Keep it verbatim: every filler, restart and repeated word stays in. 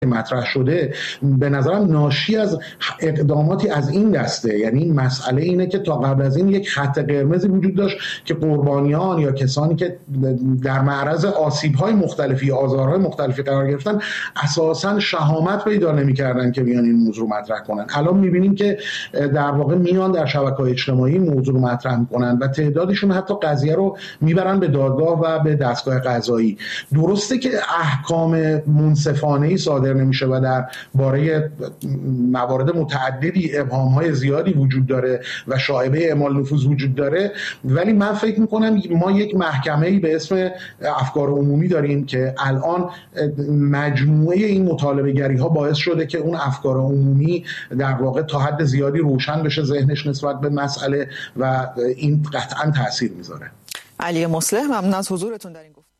مطرح شده به نظرم ناشی از اقداماتی از این دسته. یعنی مسئله اینه که تا قبل از این یک خط قرمزی وجود داشت که قربانیان یا کسانی که در معرض آسیب‌های مختلفی یا آزارهای مختلفی قرار گرفتن اساساً شهامت پیدا نمی‌کردن که بیان این موضوع مطرح کنن. الان می‌بینیم که در واقع میان در شبکه‌های اجتماعی موضوع رو مطرح می‌کنن و تعدادشون حتی قضیه رو میبرن به دادگاه و به دستگاه قضایی. درسته که احکام منصفانه‌ای صادر نمیشه و در باره موارد متعددی ابهام‌های زیادی وجود داره و شایبه اعمال نفوذ وجود داره، ولی من فکر می‌کنم ما یک محکمه‌ای به اسم افکار عمومی داریم که الان مجموعه این مطالبه‌گری‌ها باعث شده که اون افکار عمومی در واقع تا حد زیادی روشن بشه ذهنش نسبت به مسئله و این قطعاً تاثیر میذاره. علی مصلح، ممنون از حضورتون در این گفتگو.